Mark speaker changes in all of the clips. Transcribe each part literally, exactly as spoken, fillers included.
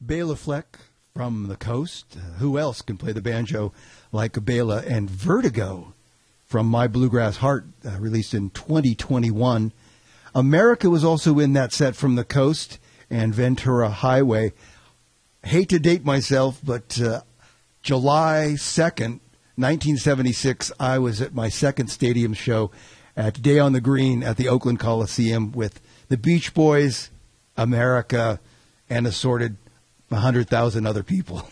Speaker 1: Bela Fleck from the coast. Uh, who else can play the banjo like Bela? And Vertigo from My Bluegrass Heart, uh, released in twenty twenty-one. America was also in that set from the coast, and Ventura Highway. Hate to date myself, but uh, July second, nineteen seventy-six, I was at my second stadium show at Day on the Green at the Oakland Coliseum with the Beach Boys, America, and assorted one hundred thousand other people.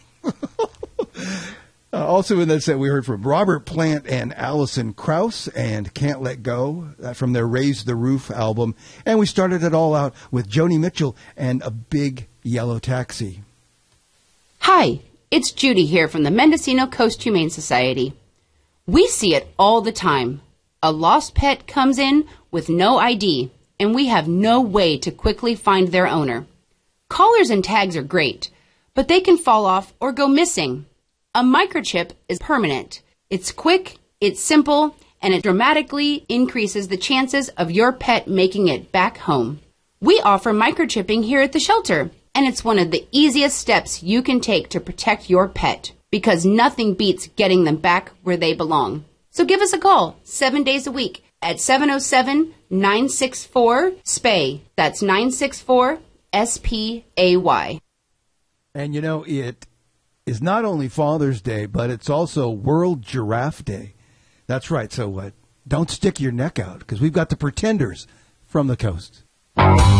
Speaker 1: uh, also in that set, we heard from Robert Plant and Alison Krauss and Can't Let Go uh, from their Raise the Roof album. And we started it all out with Joni Mitchell and A Big Yellow Taxi.
Speaker 2: Hi, it's Judy here from the Mendocino Coast Humane Society. We see it all the time. A lost pet comes in with no I D, and we have no way to quickly find their owner. Collars and tags are great, but they can fall off or go missing. A microchip is permanent. It's quick, it's simple, and it dramatically increases the chances of your pet making it back home. We offer microchipping here at the shelter, and it's one of the easiest steps you can take to protect your pet, because nothing beats getting them back where they belong. So give us a call seven days a week at seven oh seven, nine six four, S P A Y. That's nine six four, S P A Y.
Speaker 1: And you know, it is not only Father's Day, but it's also World Giraffe Day. That's right. So uh, don't stick your neck out, because we've got the Pretenders from the coast.